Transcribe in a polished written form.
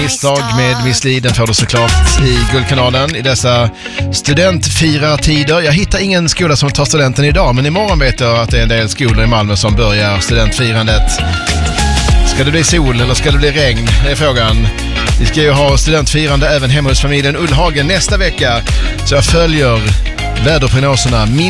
Misstag med Miss Li, den får du såklart i Guldkanalen i dessa studentfirartider. Jag hittar ingen skola som tar studenten idag, men imorgon vet jag att det är en del skolor i Malmö som börjar studentfirandet. Ska det bli sol eller ska det bli regn? Det är frågan. Vi ska ju ha studentfirande även hemma hos familjen Ullhagen nästa vecka, så jag följer väderprognoserna